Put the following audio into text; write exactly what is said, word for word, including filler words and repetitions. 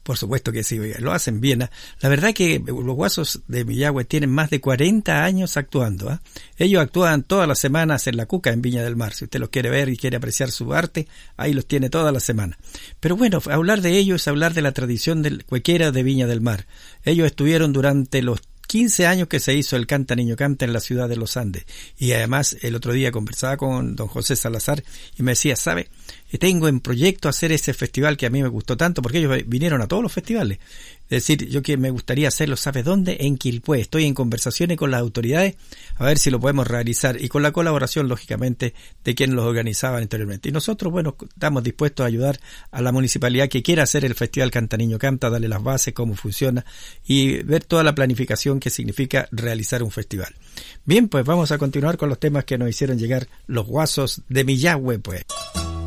Por supuesto que sí, lo hacen bien. ¿eh? La verdad que los Guasos de Millagüe tienen más de cuarenta años actuando. ¿eh? Ellos actúan todas las semanas en La Cuca, en Viña del Mar. Si usted los quiere ver y quiere apreciar su arte, ahí los tiene todas las semanas. Pero bueno, hablar de ellos es hablar de la tradición del cuequera de Viña del Mar. Ellos estuvieron durante los quince años que se hizo el Canta Niño Canta en la ciudad de Los Andes. Y además, el otro día conversaba con don José Salazar y me decía, ¿sabe? Tengo en proyecto hacer ese festival que a mí me gustó tanto, porque ellos vinieron a todos los festivales. Es decir, yo que me gustaría hacerlo, ¿sabes dónde? En Quilpué. Estoy en conversaciones con las autoridades a ver si lo podemos realizar y con la colaboración, lógicamente, de quienes los organizaban anteriormente. Y nosotros, bueno, estamos dispuestos a ayudar a la municipalidad que quiera hacer el Festival Canta Niño Canta, darle las bases, cómo funciona y ver toda la planificación que significa realizar un festival. Bien, pues vamos a continuar con los temas que nos hicieron llegar los Guasos de Millagüe, pues.